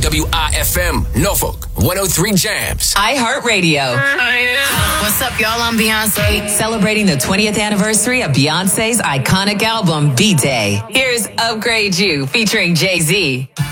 WIFM, Norfolk, 103 Jams. iHeartRadio. What's up, y'all? I'm Beyonce. Celebrating the 20th anniversary of Beyonce's iconic album, B-Day. Here's Upgrade You, featuring Jay-Z.